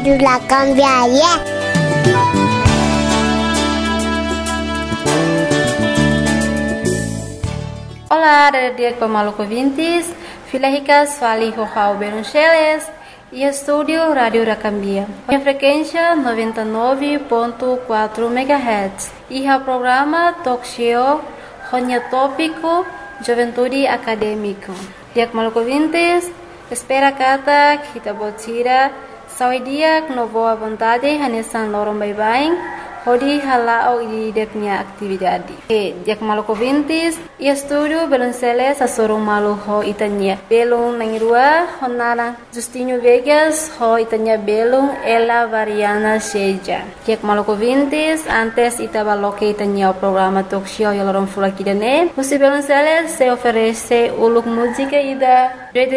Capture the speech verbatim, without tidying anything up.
Rádio La Cambiaria. Olá, dia Maluco ouvintes, Filahicas Fali Rojao Beruncheles e estúdio Rádio Racambia. A frequência noventa e nove ponto quatro megahertz e o programa Talk Show Ronya Tópico Juventude Acadêmico. Dia Maluco ouvintes, espera kata kita botira saudia no boa vontade hanesan lorong bye-bye. Hodi halao di deknya atividade. E dia Maluco ouvintes, e estúdio Belonceles a sorong malu ho itanya. Belong nangirua honara Justinho Vegas ho itanya belong ela variana seja. Dia Maluco ouvintes, antes itaba loke itanya o programa talk show yalorong fulakidane. Musi Belonceles se oferece uluk música ida